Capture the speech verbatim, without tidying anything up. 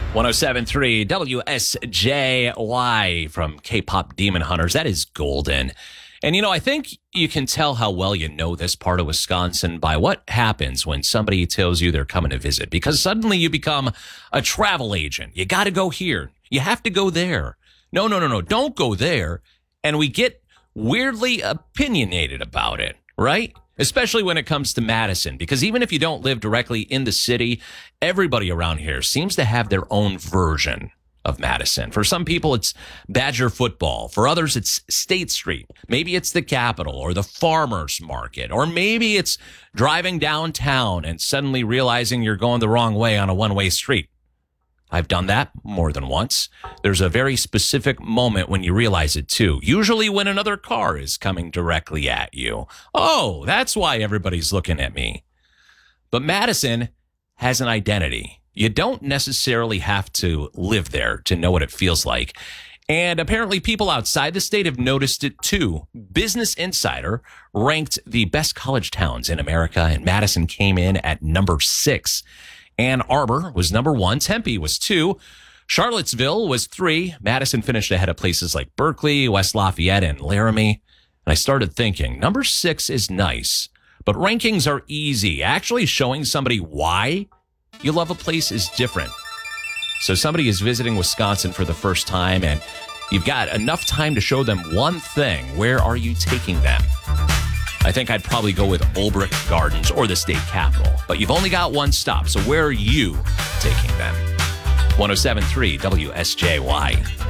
one oh seven point three W S J Y from K-Pop Demon Hunters. That is golden. And, you know, I think you can tell how well you know this part of Wisconsin by what happens when somebody tells you they're coming to visit, because suddenly you become a travel agent. You got to go here. You have to go there. No, no, no, no. Don't go there. And we get weirdly opinionated about it, right? Especially when it comes to Madison, because even if you don't live directly in the city, everybody around here seems to have their own version of Madison. For some people, it's Badger football. For others, it's State Street. Maybe it's the Capitol or the Farmers Market, or maybe it's driving downtown and suddenly realizing you're going the wrong way on a one-way street. I've done that more than once. There's a very specific moment when you realize it, too. Usually when another car is coming directly at you. Oh, that's why everybody's looking at me. But Madison has an identity. You don't necessarily have to live there to know what it feels like. And apparently people outside the state have noticed it, too. Business Insider ranked the best college towns in America, and Madison came in at number six. Ann Arbor was number one. Tempe was two. Charlottesville was three. Madison finished ahead of places like Berkeley, West Lafayette, and Laramie. And I started thinking, number six is nice, but rankings are easy. Actually showing somebody why you love a place is different. So somebody is visiting Wisconsin for the first time, and you've got enough time to show them one thing. Where are you taking them? I think I'd probably go with Olbrich Gardens or the state capitol. But you've only got one stop, so where are you taking them? one oh seven point three W S J Y.